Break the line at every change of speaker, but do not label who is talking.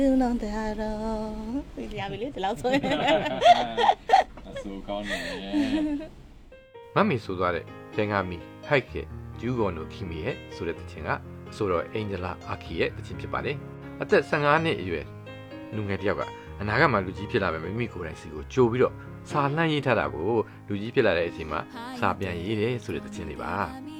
能得了，ရပြီလေဒီလောက်ဆိုရင်
အဆိုကောင်းနေ
မမီဆိုသွားတဲ့ဖင်္ဂါမီဟိုက်ရဲ့ဂျူးဂွန်နိုခီမီရဲ့ဆိုတဲ့တခြင်းကဆိုတော့အင်ဂျလာအာခီရဲ့တခြင်းဖြစ်ပါတယ်အသက်15နှစ်အရွယ်လူငယ်တစ်ယောက်ကအနာဂတ်မှာလူကြီးဖြစ်လာမယ်မိမိကိုယ်တိုင်စီကိုကြိုပြီးတော့စာလှမ်းရေးထားတာကိုလူကြီးဖြစ်လာတဲ့အချိန်မှာစာပြန်ရေးတယ်ဆိုတဲ့တခြင်းလေးပါ